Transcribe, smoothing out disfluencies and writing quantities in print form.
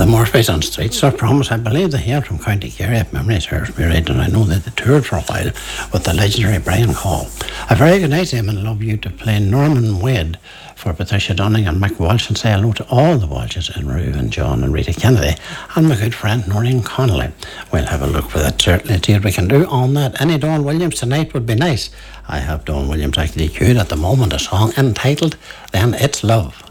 the Morspace on Street. So I promise, I believe they hail from County Kerry, if memory serves me right, and I know that they toured for a while with the legendary Brian Call. A very good night to him, and love you to play Norman Wade for Patricia Dunning and Mick Walsh, and say hello to all the Walshes and Rue and John and Rita Kennedy and my good friend Noreen Connolly. We'll have a look for that, certainly, see what we can do on that. Any Dawn Williams tonight would be nice. I have Dawn Williams actually queued at the moment, a song entitled Then It's Love.